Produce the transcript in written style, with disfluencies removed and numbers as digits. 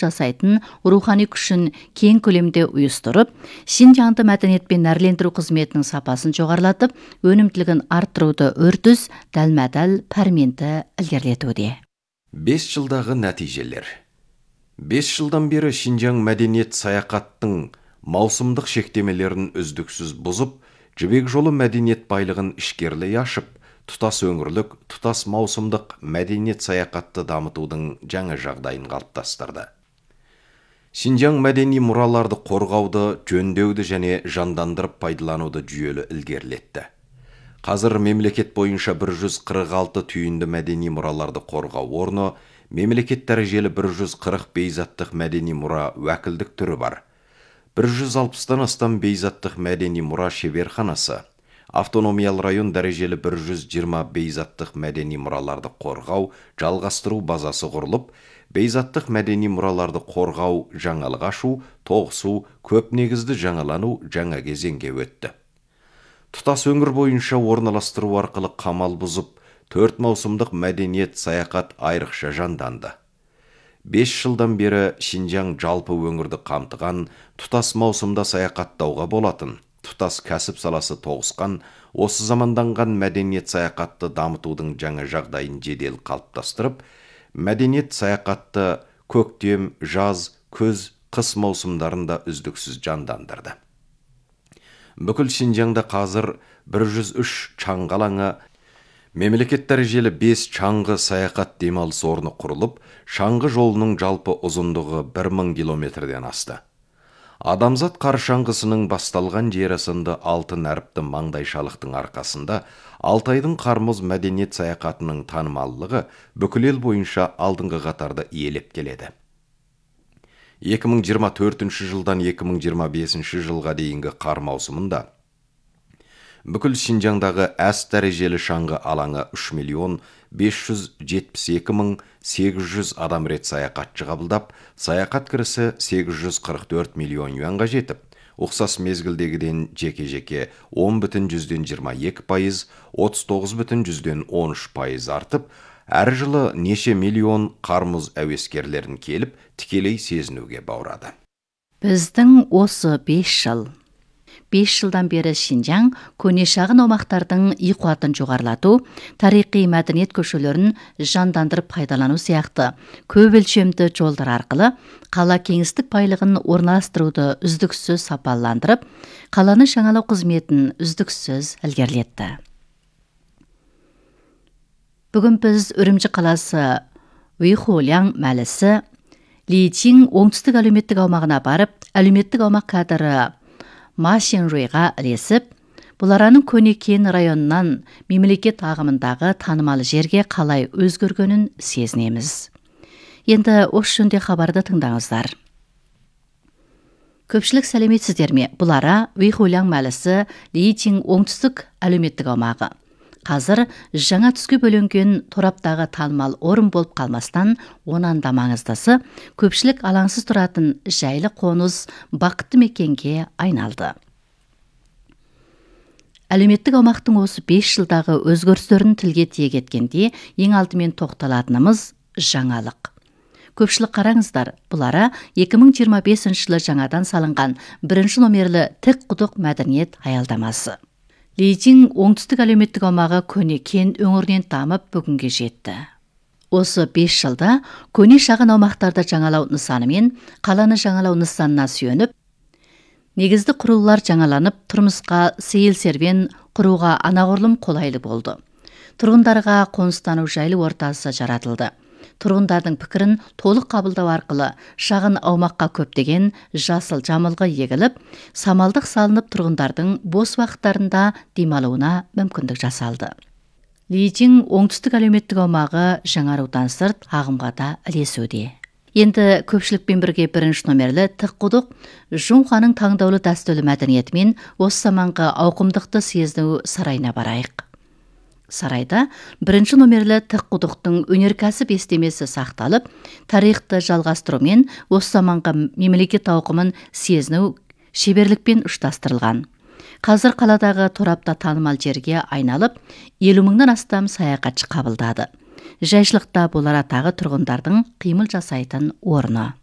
жасайтын рухани күшін кең көлемде ұйыстырып, Шинжаңды мәдениетпен нәрлендіру қызметінің сапасын жоғарылатып, өнімділігін арттыруды үрдіс дәлме-дәл пәрменді ілгерілетуде. 5 жылдағы нәтижелер. 5 жылдан бері Шинжаң мәдениет саяхаттың маусымдық шектемелерін үздіксіз бұзып, жібек жолы мәдениет байлығын ішкерлей ашып, тұтас өңірлік, тұтас маусымдық мәдениет саяхатты дамытудың жаңа жағдайын қалыптастырды. Шинжаң мәдени мұраларды қорғауды, жөндеуді және жандандырып пайдалануды жүйелі ілгерілетті. Қазір мемлекет бойынша 146 түйінді мәдени мұраларды қорғау орны, мемлекет дәрежелі 140 бейзаттық мәдени мұра уәкілдік түрі бар. 160-тан астам бейзаттық мәдени мұра шеберханасы, автономиялы район дәрежелі 120 бейзаттық мәдени мұраларды қорғау, жалғастыру базасы құрылып, бейзаттық мәдени мұраларды қорғау, жаңалық ашу, тоғысу, көп негізді жаңалану жаңа кезеңге өтті. Тұтас өңір бойынша орналастыру арқылы қамал бұзып, 4 маусымдық мәдениет саяхат айрықша жанданды. 5 жылдан бері Шинжаң жалпы өңірді қамтыған, тұтас маусымда саяхаттауға болатын, тұтас кәсіп саласы тоғысқан, осы заманданған мәдениет саяхатты дамытудың жаңа жағдайын жедел қалыптастырып, мәдениет саяхатты көктем, жаз, күз, қыс маусымдарында үздіксіз жандандырды. Бүкіл Шинжаңда қазір 103 шаңғы алаңы, мемлекет дәрежелі 5 шаңғы саяхат демалыс орны құрылып, шаңғы жолының жалпы ұзындығы 1000 километрден асты. Адамзат қар шаңғысының басталған жері сынды алтын әріпті маңдайшалықтың арқасында Алтайдың қармыз мәдениет саяхатының танымаллығы бүкіл ел бойынша алдыңғы қатарда иелеп келеді. 2024 жылдан 2025 жылға дейінгі қар маусымында бүкіл Шинжаңдағы әс дәрежелі шаңғы алаңы 3.572.800 адам рет саяхатшы қабылдап, саяхат кірісі 844 миллион юанға жетіп, ұқсас мезгілдегіден жеке-жеке 10,22%, 39,13% артып, әр жылы неше миллион қармыз әуескерлерін келіп, тікелей сезінуге баурады. Біздің осы 5 жыл. 5 жылдан бері Шинжаң көне шағын аумақтардың үй-қуатын жоғарылату, тарихи мәдениет көшелерін жандандырып пайдалану сияқты көп өлшемді жолдар арқылы қала кеңістік байлығын орналастыруды үздіксіз сапаландырып, қаланы жаңалау қызметін үздіксіз ілгерілетті. Бүгін біз Үрімжі қаласы Уйхуляң мәлісі Личинг оңтүстік әлеуметтік аумағына барып, әлеуметтік аумақ кадыры Машинруйға ілесіп, бұл араның көне кен районынан мемлекет ағымындағы танымал жерге қалай өзгергенін сезінеміз. Енді осы жөнде хабарды тыңдаңыздар. Көпшілік сәлеметсіздер ме? Бұл ара Уйхуляң мәлісі Личинг оңтүстік әлеуметтік аумағы. Қазір жаңа түске бөлінген тораптағы танымал орын болып қалмастан, онан да маңыздысы көпшілік алаңсыз тұратын жайлы қоныс бақытты мекенге айналды. Әлеуметтік аумақтың осы 5 жылдағы өзгерістерін тілге тиек еткенде, ең алдымен тоқталатынымыз жаңалық. Көпшілік қараңыздар, бұл ара 2025 жылы жаңадан салынған 1 номерлі тік құдық мәдениет аялдамасы. Личинг оңтүстік әлеуметтік аумағы көне кен өңірінен дамып бүгінге жетті. Осы 5 жылда көне шағын аумақтарды жаңалау нысаны мен қаланы жаңалау нысанына сүйеніп, негізді құрылылар жаңаланып, тұрмысқа сейіл серуен құруға анағұрлым қолайлы болды. Тұрғындарға қоныстану жайлы ортасы жаратылды. Тұрғындардың пікірін толық қабылдау арқылы шағын аумаққа көптеген жасыл жамылғы егіліп, самалдық салынып тұрғындардың бос уақыттарында демалуына мүмкіндік жасалды. Личинг оңтүстік әлеуметтік аумағы жаңарудан сырт ағымға да ілесуде. Енді көпшілікпен бірге 1 номерлі тік құдық Жунханың таңдаулы дәстүрлі мәдениетімен осы заманғы ауқымдықты сезіну сарайына барайық. Сарайда 1 номерлі тік құдықтың өнеркәсіп естемесі сақталып, тарихты жалғастырумен осы заманғы мемлекет ауқымын сезіну шеберлікпен ұштастырылған. Қазір қаладағы торапта танымал жерге айналып, 50 мыңнан астам саяхатшы қабылдады. Жайшылықта бұл арадағы тұрғындардың қимыл жасайтын орны.